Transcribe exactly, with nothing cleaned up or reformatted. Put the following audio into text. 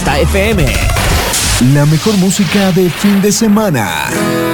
Fiesta F M. La mejor música de fin de semana.